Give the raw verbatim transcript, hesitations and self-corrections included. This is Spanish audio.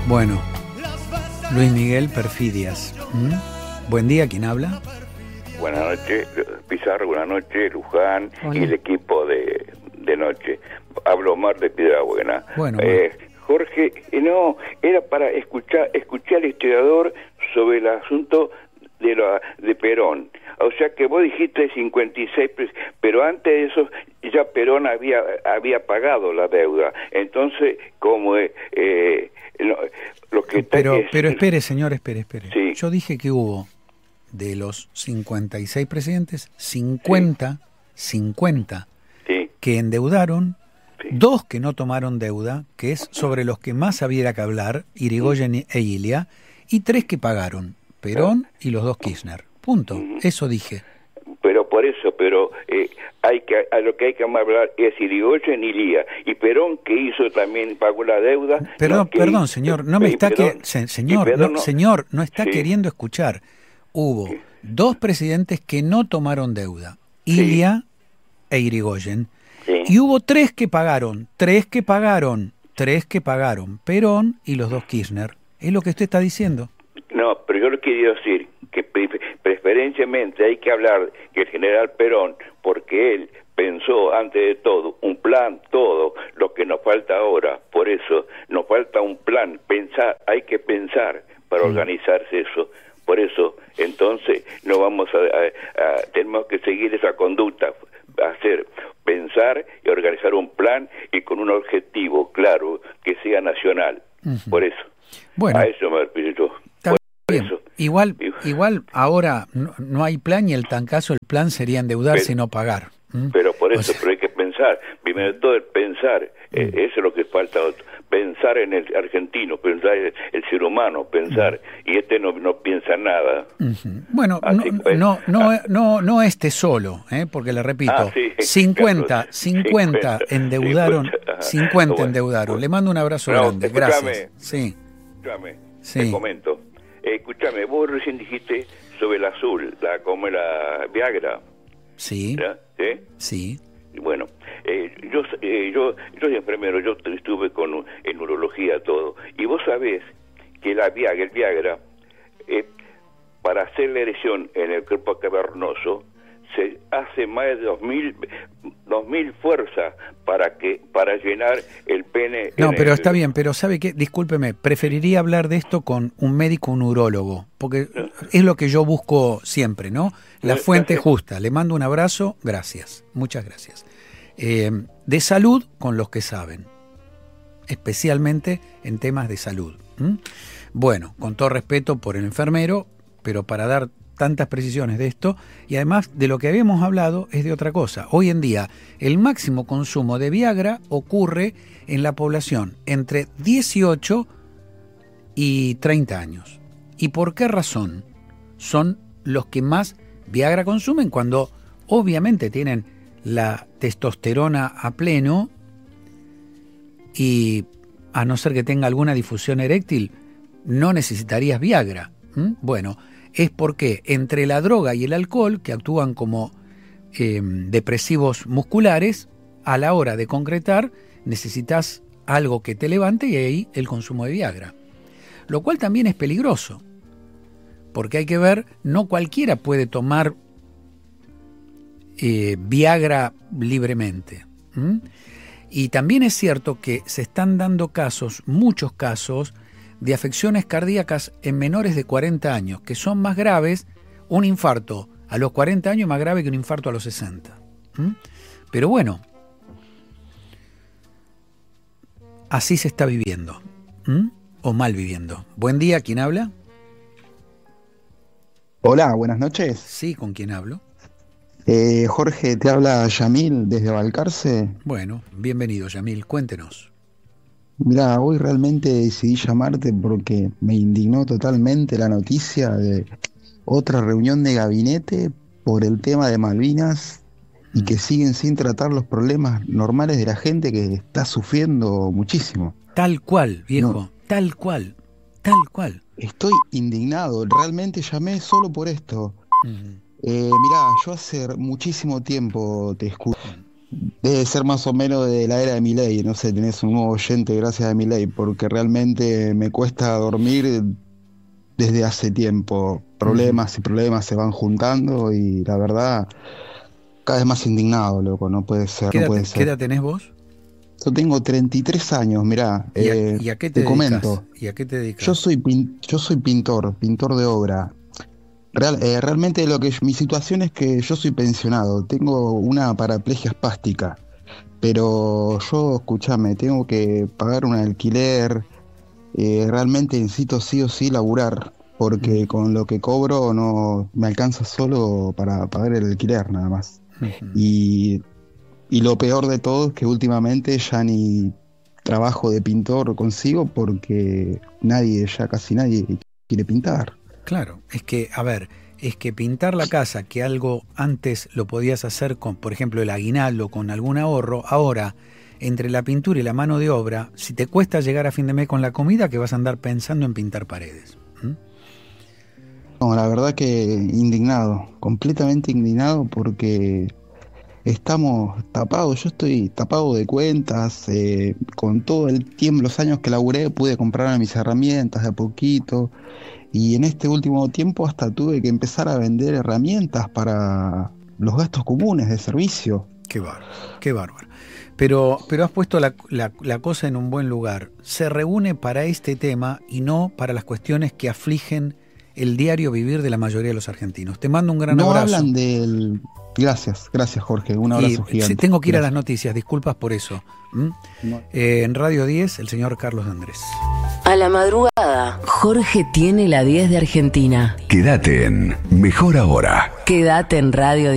Bueno, Luis Miguel Perfidias. ¿Mm? Buen día, ¿quién habla? Buenas noches, Pizarro, buenas noches, Luján. Hola. Y el equipo de, de noche. Hablo Omar de Piedrabuena. Bueno, eh, Jorge, no, era para escuchar, escuchar al historiador sobre el asunto de la de Perón. O sea que vos dijiste cincuenta y seis, pero antes de eso ya Perón había había pagado la deuda. Entonces, como eh, eh, lo, lo que está pero es, pero espere, señor, espere, espere. Sí. Yo dije que hubo de los cincuenta y seis presidentes, cincuenta, sí. cincuenta sí. que endeudaron, sí. dos que no tomaron deuda, que es sobre los que más había que hablar, Irigoyen sí. e Ilia, y tres que pagaron, Perón y los dos Kirchner. Punto. Uh-huh. Eso dije. Pero por eso, pero eh, hay que a lo que hay que hablar es Irigoyen y Ilia. Y Perón, que hizo también, pagó la deuda. Perdón, no, perdón, hizo, señor, no me está perdón, que se, señor, Perón, no, no, señor, no está sí. queriendo escuchar. Hubo ¿Qué? dos presidentes que no tomaron deuda, Ilia sí. e Irigoyen. Sí. Y hubo tres que pagaron, tres que pagaron, tres que pagaron, Perón y los dos Kirchner. Es lo que usted está diciendo. No, pero yo le quería decir que preferencialmente hay que hablar que el general Perón, porque él pensó antes de todo un plan, todo lo que nos falta ahora. Por eso nos falta un plan, pensar, hay que pensar para sí. organizarse eso. Por eso, entonces, no vamos a, a, a tenemos que seguir esa conducta, hacer, pensar y organizar un plan y con un objetivo claro que sea nacional. Uh-huh. Por eso, bueno, a eso me refiero yo. Bien. Igual, igual ahora no, no hay plan y el tan caso el plan sería endeudarse pero, y no pagar. ¿Mm? Pero por eso, o sea, pero hay que pensar. Primero de todo el pensar, mm. eh, eso es lo que falta. Pensar en el argentino, pensar en el, el ser humano, pensar. Mm. Y este no, no piensa nada. Uh-huh. Bueno, no, pues, no, no, ah, no, no este solo, ¿eh? Porque le repito, ah, sí, cincuenta, cincuenta endeudaron, cincuenta, cincuenta bueno, endeudaron. Bueno. Le mando un abrazo no, grande, gracias. Sí. Escúchame, sí. te comento. Eh, escúchame, vos recién dijiste sobre el azul, la como la Viagra. Sí. ¿Sí? Sí. Bueno, eh, yo, eh, yo yo soy enfermero, yo estuve con en urología todo, y vos sabés que la Viagra, el Viagra, eh, para hacer la erección en el cuerpo cavernoso, se hace más de dos mil dos mil fuerzas para que para llenar el pene. No, pero el... está bien, pero ¿sabe qué? Discúlpeme, preferiría hablar de esto con un médico, un urólogo, porque no. es lo que yo busco siempre, ¿no? La fuente justa. Le mando un abrazo, gracias, muchas gracias. Eh, de salud con los que saben, especialmente en temas de salud. ¿Mm? Bueno, con todo respeto por el enfermero, pero para dar tantas precisiones de esto, y además de lo que habíamos hablado es de otra cosa. Hoy en día el máximo consumo de Viagra ocurre en la población entre dieciocho y treinta años. ¿Y por qué razón? Son los que más Viagra consumen cuando obviamente tienen la testosterona a pleno y a no ser que tenga alguna difusión eréctil no necesitarías Viagra. ¿Mm? Bueno, es porque entre la droga y el alcohol, que actúan como eh, depresivos musculares, a la hora de concretar necesitas algo que te levante y ahí el consumo de Viagra. Lo cual también es peligroso, porque hay que ver, no cualquiera puede tomar eh, Viagra libremente. ¿Mm? Y también es cierto que se están dando casos, muchos casos, de afecciones cardíacas en menores de cuarenta años, que son más graves, un infarto a los cuarenta años es más grave que un infarto a los sesenta. ¿Mm? Pero bueno, así se está viviendo. ¿Mm? O mal viviendo. Buen día, ¿quién habla? Hola, buenas noches. Sí, ¿con quién hablo? Eh, Jorge, te habla Yamil desde Balcarce. Bueno, bienvenido Yamil, cuéntenos. Mirá, hoy realmente decidí llamarte porque me indignó totalmente la noticia de otra reunión de gabinete por el tema de Malvinas mm. y que siguen sin tratar los problemas normales de la gente que está sufriendo muchísimo. Tal cual, viejo, no. tal cual, tal cual. Estoy indignado, realmente llamé solo por esto. Mm. Eh, mirá, yo hace muchísimo tiempo te escucho. Debe ser más o menos de la era de Milei, no sé, tenés un nuevo oyente gracias a Milei, porque realmente me cuesta dormir desde hace tiempo. Problemas y problemas se van juntando y la verdad, cada vez más indignado, loco, no puede ser, ¿Qué no edad, puede ¿qué ser. edad tenés vos? Yo tengo treinta y tres años, mirá, ¿Y a, eh, y a qué te, te dedicas? comento. ¿Y a qué te dedicas? Yo soy, pin- yo soy pintor, pintor de obra. Real- eh, realmente lo que mi situación es que yo soy pensionado, tengo una paraplegia espástica, pero yo, escúchame, tengo que pagar un alquiler, eh, realmente necesito sí o sí laburar, porque con lo que cobro no me alcanza solo para pagar el alquiler nada más. Ujú. Y, y lo peor de todo es que últimamente ya ni trabajo de pintor consigo porque nadie, ya casi nadie quiere pintar. Claro, es que, a ver, es que pintar la casa, que algo antes lo podías hacer con, por ejemplo, el aguinaldo, con algún ahorro, ahora, entre la pintura y la mano de obra, si te cuesta llegar a fin de mes con la comida, que vas a andar pensando en pintar paredes. ¿Mm? No, la verdad que indignado, completamente indignado porque estamos tapados, yo estoy tapado de cuentas, eh, con todo el tiempo, los años que laburé pude comprarme mis herramientas de a poquito y en este último tiempo hasta tuve que empezar a vender herramientas para los gastos comunes de servicio. Qué bárbaro, qué bárbaro. Pero, pero has puesto la, la, la cosa en un buen lugar. Se reúne para este tema y no para las cuestiones que afligen el diario vivir de la mayoría de los argentinos. Te mando un gran No abrazo. hablan del... Gracias, gracias Jorge, un abrazo Y, gigante. sí, tengo que ir Gracias. a las noticias, disculpas por eso. ¿Mm? No. Eh, en Radio diez, el señor Carlos Andrés. A la madrugada, Jorge tiene la diez de Argentina. Quédate en Mejor Ahora. Quédate en Radio